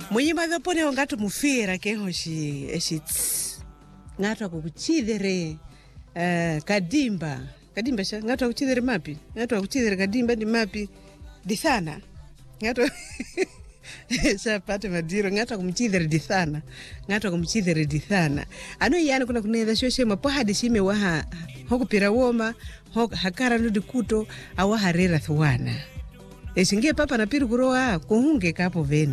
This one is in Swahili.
Mwenye madhapone wangatu mufira kehoshi ngatu kukuchidhere kadimba sha ngatu kuchidhere mapi ngatu kuchidhere kadimba ni mapi disana ngatu pate madiro ngatu kumchidhere disana ngatu kumchidhere disana ano yana kuna kuneza shoshe mapo hadishime waha hokupira woma hakara nudi kuto awa harera thuwana esinge papa na piru kuroa kuhunge kapo veni